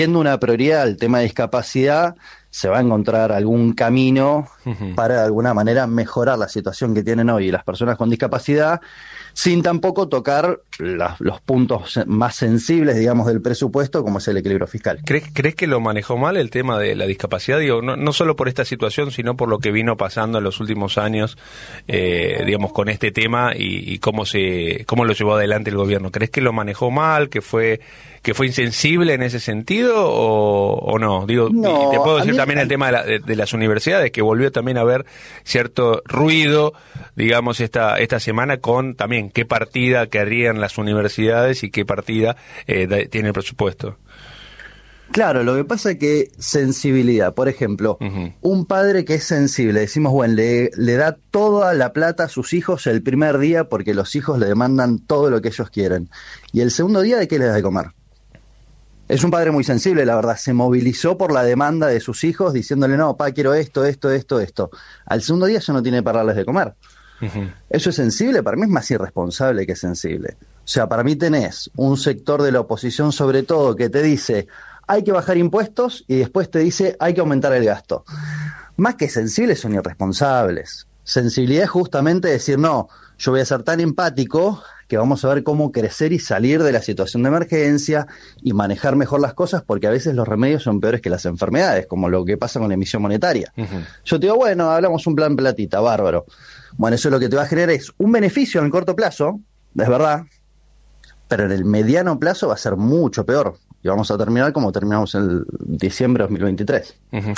siendo una prioridad el tema de discapacidad, se va a encontrar algún camino para de alguna manera mejorar la situación que tienen hoy las personas con discapacidad, sin tampoco tocar los puntos más sensibles, digamos, del presupuesto, como es el equilibrio fiscal. ¿Crees que lo manejó mal el tema de la discapacidad? Digo, no solo por esta situación, sino por lo que vino pasando en los últimos años, digamos, con este tema y cómo lo llevó adelante el gobierno. ¿Crees que lo manejó mal, que fue insensible en ese sentido o no? Digo, no, y te puedo decir también el tema de las universidades, que volvió también a haber cierto ruido, digamos, esta semana con también qué partida querrían las universidades y qué partida tiene el presupuesto. Claro, lo que pasa es que sensibilidad, por ejemplo, un padre que es sensible, decimos, bueno, le da toda la plata a sus hijos el primer día porque los hijos le demandan todo lo que ellos quieren. Y el segundo día, ¿de qué les da de comer? Es un padre muy sensible, la verdad, se movilizó por la demanda de sus hijos diciéndole, no, papá, quiero esto. Al segundo día ya no tiene para darles de comer. Eso es sensible, para mí es más irresponsable que sensible. O sea, para mí tenés un sector de la oposición sobre todo que te dice hay que bajar impuestos y después te dice hay que aumentar el gasto. Más que sensibles son irresponsables. Sensibilidad es justamente decir no, yo voy a ser tan empático que vamos a ver cómo crecer y salir de la situación de emergencia y manejar mejor las cosas, porque a veces los remedios son peores que las enfermedades, como lo que pasa con la emisión monetaria. Yo te digo, bueno, hablamos un plan platita, bárbaro. Bueno, eso lo que te va a generar es un beneficio en el corto plazo, es verdad, pero en el mediano plazo va a ser mucho peor. Y vamos a terminar como terminamos en diciembre de 2023.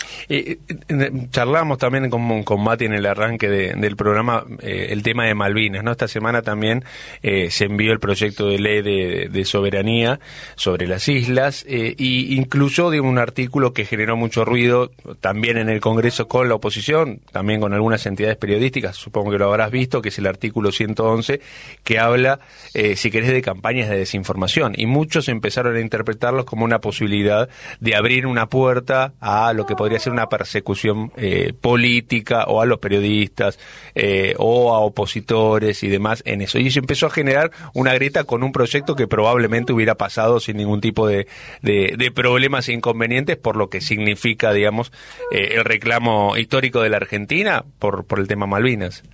Charlamos también con Mati en el arranque del programa el tema de Malvinas, ¿no? Esta semana también se envió el proyecto de ley de soberanía sobre las islas y incluyó un artículo que generó mucho ruido también en el Congreso con la oposición, también con algunas entidades periodísticas, supongo que lo habrás visto, que es el artículo 111, que habla, si querés, de campañas de desinformación. Y muchos empezaron a interpretar como una posibilidad de abrir una puerta a lo que podría ser una persecución política o a los periodistas o a opositores y demás en eso. Y eso empezó a generar una grieta con un proyecto que probablemente hubiera pasado sin ningún tipo de problemas e inconvenientes por lo que significa, digamos, el reclamo histórico de la Argentina por el tema Malvinas.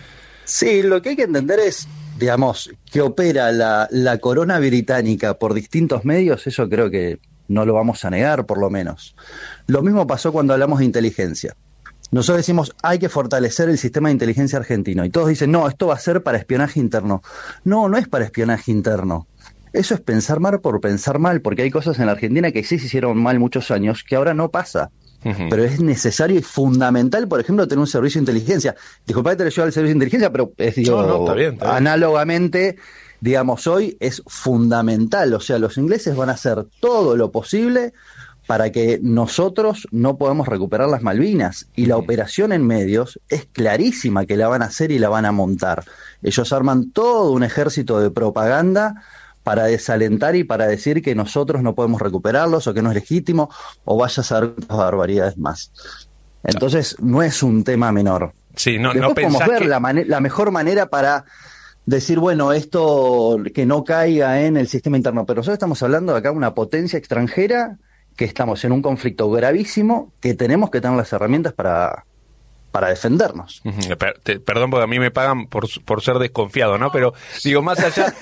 Sí, lo que hay que entender es, digamos, que opera la corona británica por distintos medios, eso creo que no lo vamos a negar, por lo menos. Lo mismo pasó cuando hablamos de inteligencia. Nosotros decimos, hay que fortalecer el sistema de inteligencia argentino, y todos dicen, no, esto va a ser para espionaje interno. No, no es para espionaje interno. Eso es pensar mal por pensar mal, porque hay cosas en la Argentina que sí se hicieron mal muchos años, que ahora no pasa. Pero es necesario y fundamental, por ejemplo, tener un servicio de inteligencia. Disculpad que te lo llevo al servicio de inteligencia, pero está bien. Análogamente, digamos, hoy es fundamental. O sea, los ingleses van a hacer todo lo posible para que nosotros no podamos recuperar las Malvinas. Y la operación en medios es clarísima que la van a hacer y la van a montar. Ellos arman todo un ejército de propaganda para desalentar y para decir que nosotros no podemos recuperarlos o que no es legítimo o vaya a ser barbaridades más. Entonces no es un tema menor. Sí, no podemos ver la mejor manera para decir, bueno, esto que no caiga en el sistema interno, pero nosotros estamos hablando de acá de una potencia extranjera que estamos en un conflicto gravísimo, que tenemos que tener las herramientas para defendernos. Perdón, porque a mí me pagan por ser desconfiado, ¿no? Pero digo, más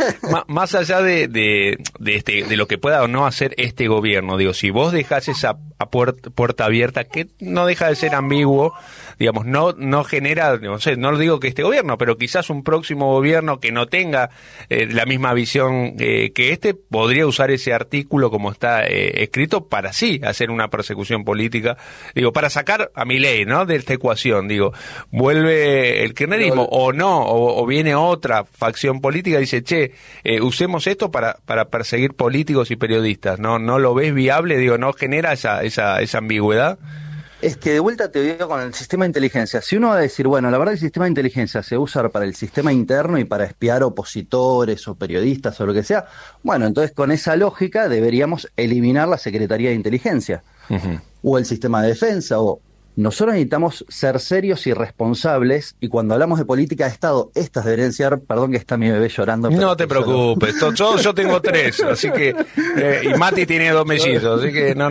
allá de lo que pueda o no hacer este gobierno, digo, si vos dejás esa puerta abierta, que no deja de ser ambiguo, digamos, no genera, no sé, no digo que este gobierno, pero quizás un próximo gobierno que no tenga la misma visión que este, podría usar ese artículo como está escrito para sí hacer una persecución política, digo, para sacar a Milei, ¿no?, de esta ecuación. Digo, vuelve el kirchnerismo o no, o viene otra facción política y dice, usemos esto para perseguir políticos y periodistas. ¿No lo ves viable? Digo, ¿no genera esa ambigüedad? Es que de vuelta te digo con el sistema de inteligencia. Si uno va a decir, bueno, la verdad el sistema de inteligencia se usa para el sistema interno y para espiar opositores o periodistas o lo que sea, bueno, entonces con esa lógica deberíamos eliminar la Secretaría de Inteligencia o el sistema de defensa o Nosotros necesitamos ser serios y responsables, y cuando hablamos de política de Estado, estas deberían ser, perdón que está mi bebé llorando. No te preocupes, yo tengo 3, así que, y Mati tiene 2 mellizos, así que no